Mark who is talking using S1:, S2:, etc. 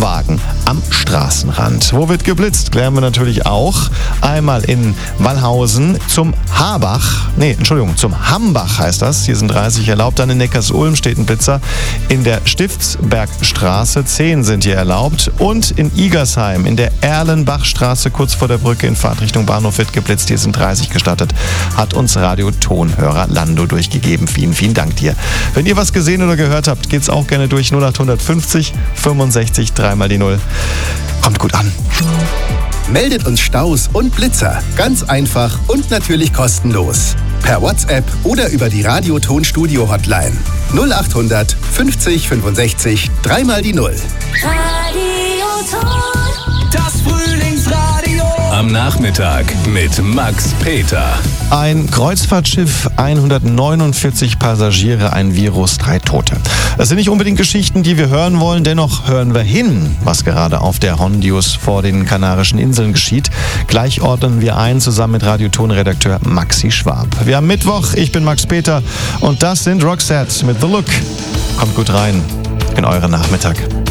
S1: Wagen am Straßenrand. Wo wird geblitzt? Klären wir natürlich auch. Einmal in Wallhausen zum zum Hambach heißt das. Hier sind 30 erlaubt. Dann in Neckarsulm steht ein Blitzer. In der Stiftsbergstraße 10 sind hier erlaubt. Und in Igersheim in der Erlenbachstraße kurz vor der Brücke in Fahrtrichtung Bahnhof wird geblitzt. Hier sind 30 gestattet. Hat uns Radiotonhörer Lando durchgegeben. Vielen, vielen Dank dir. Wenn ihr was gesehen oder gehört habt, geht's auch gerne durch 0850 65 3 mal die 0. Kommt gut an.
S2: Meldet uns Staus und Blitzer. Ganz einfach und natürlich kostenlos. Per WhatsApp oder über die Radioton-Studio-Hotline. 0800 50 65 3 mal die 0.
S3: Radioton.
S4: Das Frühlingsradio.
S5: Am Nachmittag mit Max Peter.
S1: Ein Kreuzfahrtschiff, 149 Passagiere, ein Virus, 3 Tote. Das sind nicht unbedingt Geschichten, die wir hören wollen, dennoch hören wir hin, was gerade auf der Hondius vor den Kanarischen Inseln geschieht. Gleich ordnen wir ein, zusammen mit Radioton-Redakteur Maxi Schwab. Wir haben Mittwoch, ich bin Max Peter und das sind Roxette mit The Look. Kommt gut rein in euren Nachmittag.